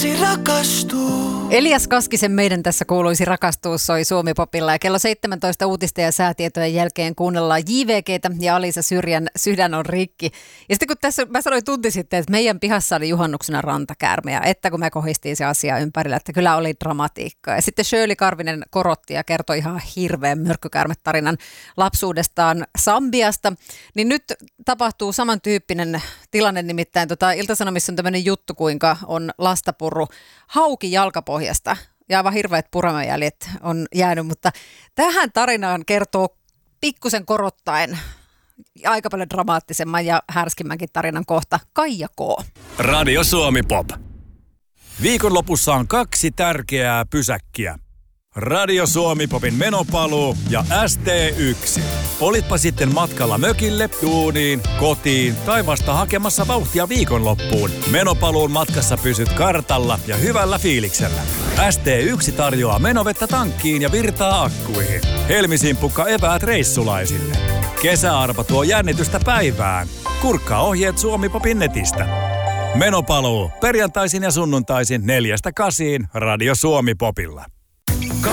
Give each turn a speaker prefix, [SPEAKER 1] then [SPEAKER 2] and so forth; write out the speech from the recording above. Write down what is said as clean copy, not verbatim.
[SPEAKER 1] kuuluisi rakastua.
[SPEAKER 2] Elias Kaskisen Meidän tässä kuuluisi rakastua soi Suomi-popilla ja kello 17 uutisten ja säätietojen jälkeen kuunnellaan JVG:tä ja Alisa Syrjän Sydän on rikki. Ja sitten kun tässä mä sanoin tunti sitten, että meidän pihassa oli juhannuksena rantakäärmeä, että kun me kohistiin se asia ympärillä, että kyllä oli dramatiikkaa. Ja sitten Shirley Karvinen korotti ja kertoi ihan hirveän myrkkykäärmetarinan lapsuudestaan Sambiasta. Niin nyt tapahtuu samantyyppinen tilanne, nimittäin Ilta-Sanomissa on tämmöinen juttu, kuinka on lastapurru hauki jalkapohjasta ja aivan hirveät puramajäljet on jäänyt, mutta tähän tarinaan kertoo pikkusen korottaen aika paljon dramaattisemman ja härskimmänkin tarinan kohta Kaija K.
[SPEAKER 3] Radio Suomi Pop. Viikonlopussa on 2 tärkeää pysäkkiä. Radio Suomi Popin menopaluu ja ST1. Olitpa sitten matkalla mökille, duuniin, kotiin tai vasta hakemassa vauhtia viikonloppuun. Menopaluun matkassa pysyt kartalla ja hyvällä fiiliksellä. ST1 tarjoaa menovettä tankkiin ja virtaa akkuihin. Helmisimpukka eväät reissulaisille. Kesäarpa tuo jännitystä päivään. Kurkkaa ohjeet Suomi Popin netistä. Menopaluu perjantaisin ja sunnuntaisin 4-8 Radio Suomi Popilla.